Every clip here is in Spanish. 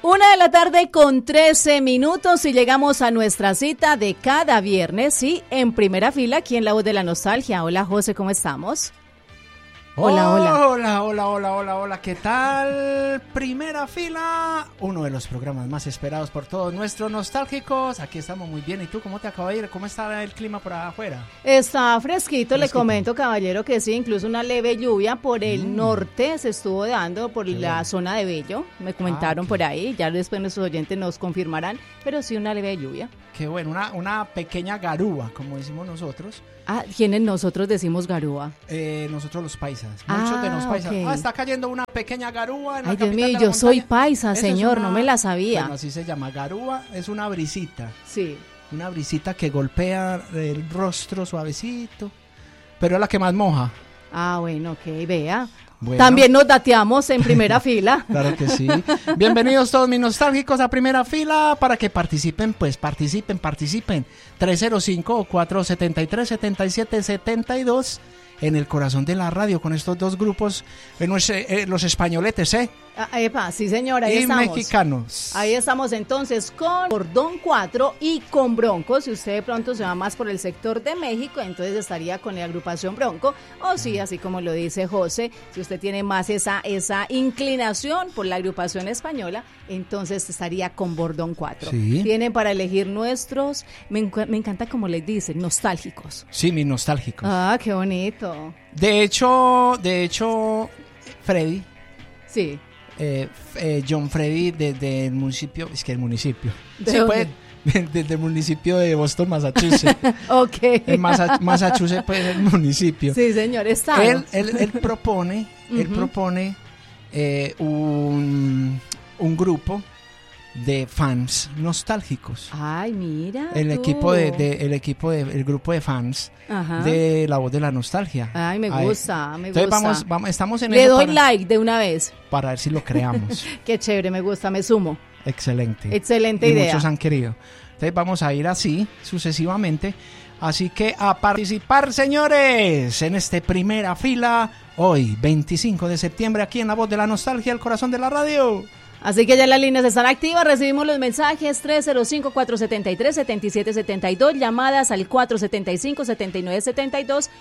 1:13 p.m. y llegamos a nuestra cita de cada viernes, sí, en primera fila, aquí en La Voz de la Nostalgia. Hola, José, ¿cómo estamos? Hola, ¿qué tal? Primera fila, uno de los programas más esperados por todos nuestros nostálgicos. Aquí estamos muy bien. ¿Y tú cómo te acaba de ir? ¿Cómo está el clima por afuera? Está fresquito, le comento, caballero, que sí, incluso una leve lluvia por el norte se estuvo dando, por la zona de Bello, me comentaron por ahí, ya después nuestros oyentes nos confirmarán, pero sí una leve lluvia. Qué bueno, una pequeña garúa, como decimos nosotros. ¿Quiénes nosotros decimos garúa? Nosotros los paisas, muchos de los paisas. Okay. Está cayendo una pequeña garúa en la Dios capital mío, de la yo soy montaña. paisa, Eso señor, es no me la sabía. Bueno, así se llama, garúa, es una brisita. Sí. Una brisita que golpea el rostro suavecito, pero es la que más moja. Bueno, ok, vea. Bueno. También nos dateamos en primera fila. Claro que sí. Bienvenidos todos mis nostálgicos a primera fila para que participen, pues participen. 305-473-7772 en el corazón de la radio con estos dos grupos, los españoletes, Sí, señora, ahí y estamos. Mexicanos. Ahí estamos entonces con Bordón 4 y con Bronco. Si usted de pronto se va más por el sector de México, entonces estaría con la agrupación Bronco. O sí, así como lo dice José, si usted tiene más esa inclinación por la agrupación española, entonces estaría con Bordón 4. Sí. Tienen para elegir nuestros, me encanta como les dicen, nostálgicos. Sí, mis nostálgicos. Qué bonito. De hecho, Freddy. Sí. John Freddy desde el municipio, desde el municipio de Boston, Massachusetts. Ok. En Massachusetts, pues, el municipio. Sí, señor, está. Él propone, un grupo de fans nostálgicos. Ay, mira. El grupo de fans. Ajá. De La Voz de la Nostalgia. Ay, me gusta. Entonces vamos, estamos en Le doy like de una vez. Para ver si lo creamos. Qué chévere, me gusta, me sumo. Excelente idea. Muchos han querido. Entonces vamos a ir así, sucesivamente. Así que a participar, señores, en este primera fila, hoy, 25 de septiembre, aquí en La Voz de la Nostalgia, el corazón de la radio. Así que ya las líneas están activas, recibimos los mensajes 305-473-7772, llamadas al 475-7972,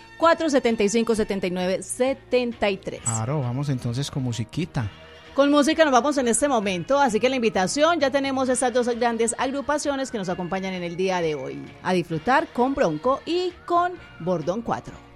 475-7973. Claro, vamos entonces con musiquita. Con música nos vamos en este momento, así que la invitación, ya tenemos estas dos grandes agrupaciones que nos acompañan en el día de hoy, a disfrutar con Bronco y con Bordón 4.